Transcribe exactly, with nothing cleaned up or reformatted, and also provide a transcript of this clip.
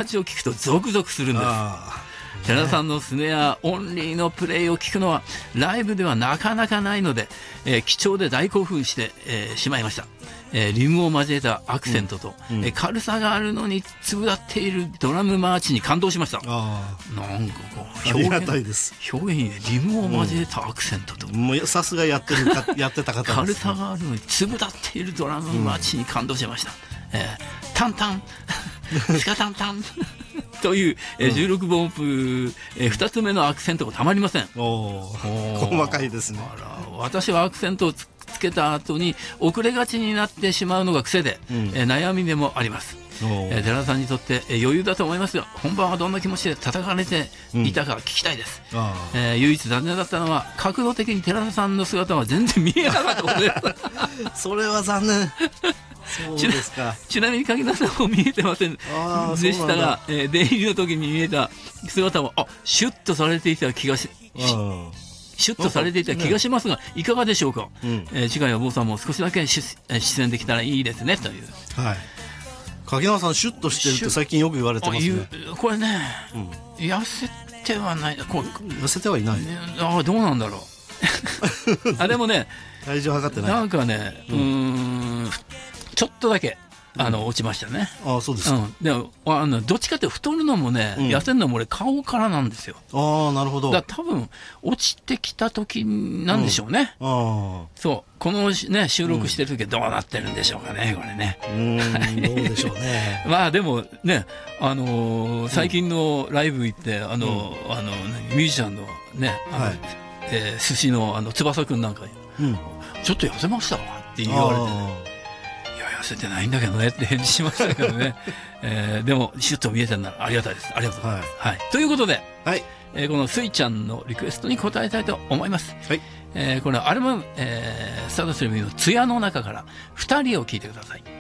ちを聞くとゾクゾクするんです。寺田さんのスネアオンリーのプレイを聞くのはライブではなかなかないので、えー、貴重で大興奮して、えー、しまいました。えー、リムを交えたアクセントと、うんうん、えー、軽さがあるのに粒立っているドラムマーチに感動しました。 あなんかこう表現、ありがたいです。 表現にリムを交えたアクセントと、 うん、もうさすがやってるかやってた方です、ね、 軽さがあるのに粒立っているドラムマーチに感動しました。うん、えー、タンタンスカタンタンという、えー、じゅうろくぼん音符、えー、ふたつめのアクセントがたまりません。 お細かいですね。 あら、私はアクセントをつつけた後に遅れがちになってしまうのが癖で、うん、えー、悩みでもあります。えー、寺田さんにとって、えー、余裕だと思いますよ。本番はどんな気持ちで叩かれていたか聞きたいです。うん、えー、唯一残念だったのは角度的に寺田さんの姿は全然見えなかったことですそれは残念。そうですか。 ち, ちなみに柿田さんも見えてませんでしたが、えー、出入りの時に見えた姿もあシュッとされていた気がしシュッとされていた気がしますが、ね、いかがでしょうか。うん、えー、次回は坊さんも少しだけ出演できたらいいですねという。 はい、柿田さんシュッとしてるって最近よく言われてますね。 これね、うん、痩せてはない、こ痩せてはいない、ね、 あどうなんだろうあでもね体重測ってない。 なんかね、うん、うーんちょっとだけあの、うん、落ちましたね。 ああそうですか。うん、 でもあのどっちかって太るのもね、うん、痩せるのも俺顔からなんですよ。 ああなるほど。 だから多分落ちてきた時なんでしょうね。 うん、あそうこの、ね、収録してる時はどうなってるんでしょうかね、これね。 うんどうでしょうね。 まあでもね、あのー、最近のライブ行ってあの、うん、あのミュージシャンのねあの、はい、えー、寿司のあの翼くんなんかに、うん、ちょっと痩せましたわって言われてね。痩せてないんだけどねって返事しましたけどね、えー、でもシュッと見えてるならありがたいです。ありがとうございます。はいはい、ということで、はいえー、このスイちゃんのリクエストに答えたいと思います。はいえー、これはアルバム、えー、スタートするの艶の中からふたりを聴いてください。